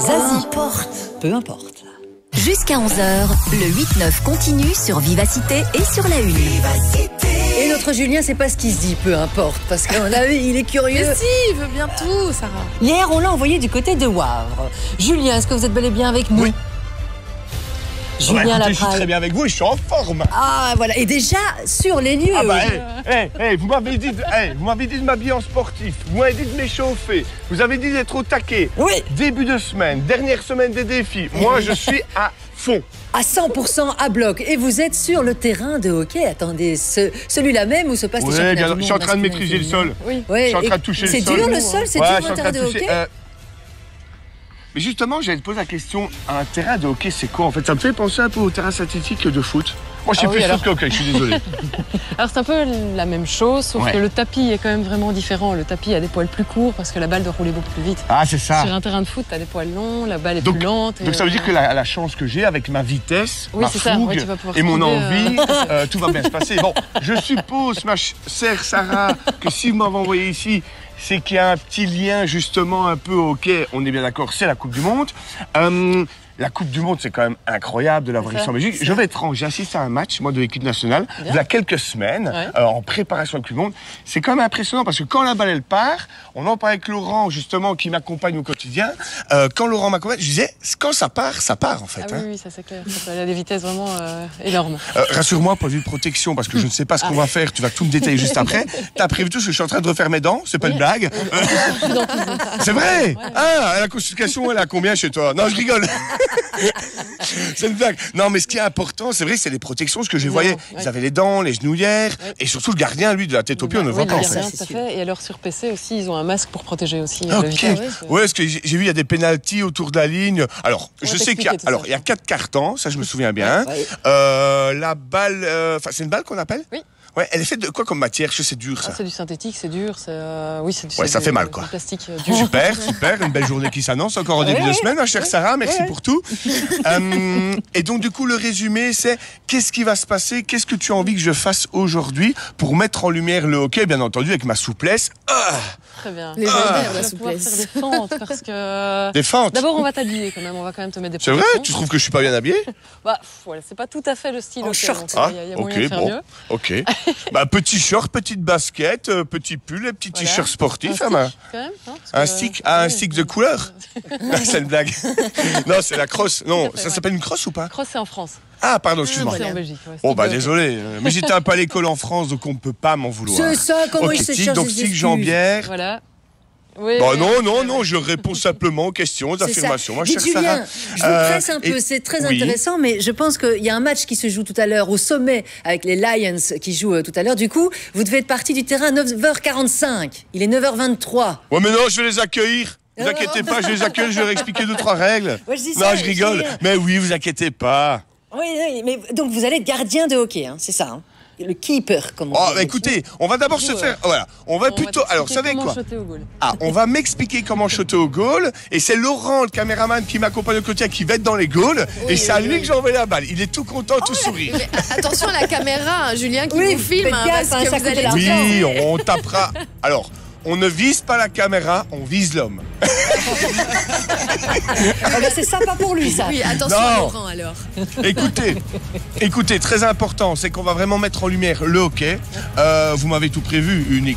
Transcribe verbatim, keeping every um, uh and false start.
Zazie. Peu importe. Peu importe. Jusqu'à onze heures, le huit neuf continue sur Vivacité et sur la Une. Vivacité. Et notre Julien, c'est pas ce qu'il se dit, peu importe, parce qu'on a vu, il est curieux. Mais si, il veut bien tout, Sarah. Hier, on l'a envoyé du côté de Wavre. Julien, est-ce que vous êtes bel et bien avec nous? Oui. Julien bah, écoutez, je suis Lapraille. très bien avec vous et je suis en forme. Ah, voilà. Et déjà, sur les lieux. Ah bah, hey, hey, hey, vous m'avez dit, de- hey, vous m'avez dit de m'habiller en sportif, vous m'avez dit de m'échauffer, vous avez dit d'être au taquet. Oui. Début de semaine, dernière semaine des défis. Moi, je suis à fond. À cent pour cent à bloc. Et vous êtes sur le terrain de hockey. Attendez, ce, celui-là même où se passe les Ouais, championnats bien, du je monde suis en train de masculin et maîtriser le féminin. sol. Oui. Ouais, Je suis en et train de toucher le sol. C'est dur le sol, c'est Ouais, dur je suis un en terrain train de toucher, hockey. euh, Mais justement, j'allais te poser la question, un terrain de hockey, c'est quoi en fait? Ça me fait penser un peu au terrain synthétique de foot. Moi, je suis Ah plus oui, foot alors. que hockey, je suis désolé. Alors c'est un peu la même chose, sauf Ouais. que le tapis est quand même vraiment différent. Le tapis a des poils plus courts parce que la balle doit rouler beaucoup plus vite. Ah, c'est ça. Sur un terrain de foot, t'as des poils longs, la balle est Donc, plus lente. et, donc ça veut dire euh, que la, la chance que j'ai avec ma vitesse, Oui, ma c'est ça. fougue Ouais, tu vas pouvoir et mon trouver, envie, euh, tout va bien se passer. Bon, je suppose, ma ch- chère Sarah, que si vous m'avez envoyé ici, c'est qu'il y a un petit lien justement un peu au hockey. On est bien d'accord, c'est la Coupe du Monde. Euh, la Coupe du Monde, c'est quand même incroyable de l'avoir C'est ici ça, en Belgique. c'est Je ça. vais être franc, j'ai assisté à un match, moi, de l'équipe nationale, Bien. il y a quelques semaines, Ouais. euh, en préparation à la Coupe du Monde. C'est quand même impressionnant parce que quand la balle, elle part, on en parle avec Laurent, justement, qui m'accompagne au quotidien. Euh, quand Laurent m'accompagne, je disais, quand ça part, ça part, en fait. Ah hein. oui, oui, ça c'est clair. Ça peut aller à des vitesses vraiment euh, énormes. Euh, Rassure-moi, point de vue de protection, parce que je ne sais pas ce qu'on va faire. Tu vas tout me détailler juste après. T'as prévu tout ce que je suis en train de refaire mes dents. C'est pas Oui. une blague. C'est vrai. Ah, la consultation, elle a combien chez toi? Non, je rigole. C'est une blague. Non, mais ce qui est important, c'est vrai, c'est les protections. Ce que je Évidemment, voyais, ouais. ils avaient les dents, les genouillères, Ouais. et surtout le gardien, lui, de la tête aux pieds, on ne le voit Oui, pas. le En fait. gardien, c'est tout à sûr. fait. Et alors sur P C aussi, ils ont un masque pour protéger aussi euh, le Ok. visage. Ouais, parce que j'ai j'ai vu, il y a des pénaltys autour de la ligne. Alors, On je va sais qu'il y a, t'expliquer tout alors, ça. il y a quatre cartons, ça je me souviens bien. Ouais. Euh, la balle, euh, enfin, c'est une balle qu'on appelle? Oui. Ouais, elle est faite de quoi comme matière? Je sais, c'est dur, Ah, ça. c'est du synthétique, c'est dur, c'est euh, oui, c'est du Ouais, c'est ça du- fait mal, du quoi. plastique euh, dur. Super, super, une belle journée qui s'annonce encore au début Ouais, de semaine, ma chère Sarah, merci ouais. pour tout. Euh, et donc du coup, le résumé, c'est qu'est-ce qui va se passer, qu'est-ce que tu as envie que je fasse aujourd'hui pour mettre en lumière le hockey, bien entendu, avec ma souplesse. Ah, Très bien. Légendaire, Tu la vas pouvoir souplesse. faire des fentes parce que des fentes. d'abord on va t'habiller quand même, on va quand même te mettre des C'est vrai? protections. Tu trouves que je suis pas bien habillé? Bah pff, voilà, c'est pas tout à fait le style En hockey, short. donc, Ah, il y a, il y a ok, moyen de faire bon, mieux. ok. Bah, petit short, petite basket, euh, petit pull, et petit Voilà. t-shirt sportif. Un hein, ma- stick, quand même, hein, parce Un que- stick, ah, un oui, stick oui. de couleur? C'est une blague. Non, c'est la crosse. Non, Tout à fait, ça ouais. s'appelle une crosse ou pas? Cross, c'est en France. Ah, pardon, excuse-moi. C'est en Belgique. ouais, Bon, stick bah de- désolé, euh, mais j'étais un peu à l'école en France, donc on ne peut pas m'en vouloir. C'est ça, comment Ok, il se stick, cherche donc des stick, excuses. jambière. Voilà. Oui, Bah oui, non, oui, non, oui. non, je réponds simplement aux questions, aux C'est ça. affirmations. Ma Dites, chère Sarah. Julien, je vous Euh, presse un peu, et- c'est très oui. intéressant, mais je pense qu'il y a un match qui se joue tout à l'heure au sommet avec les Lions qui jouent euh, tout à l'heure. Du coup, vous devez être parti du terrain à neuf heures quarante-cinq. Il est neuf heures vingt-trois. Ouais, mais non, je vais les accueillir. Vous Non, inquiétez non. pas, je vais les accueillir, je vais leur expliquer deux, trois règles. Ouais, je dis non, ça, je je rigole. dis rien. Mais oui, vous inquiétez pas. Oui, oui, mais donc vous allez être gardien de hockey, hein, c'est ça, hein. Le keeper, comme on Oh, dit. bah, écoutez, on va d'abord se Ouais. faire. Voilà, on va On va plutôt. t'expliquer Alors, vous savez comment quoi? shotter au goal. Ah, on va m'expliquer comment shotter au goal. Et c'est Laurent, le caméraman, qui m'accompagne au quotidien, qui va être dans les goals. et c'est à oui, lui oui. que j'envoie la balle. Il est tout content, tout sourire. Mais attention à la caméra, hein, Julien, qui Oui, vous filme, faites hein, gaffe, parce hein, que ça vous coûte allez de tout l'argent. Oui, casser. on tapera. Alors, on ne vise pas la caméra, on vise l'homme. Ah bah, c'est sympa pour lui, ça. Oui, attention Non. à Laurent alors. Écoutez, écoutez, très important, c'est qu'on va vraiment mettre en lumière le hockey. Euh, vous m'avez tout prévu, une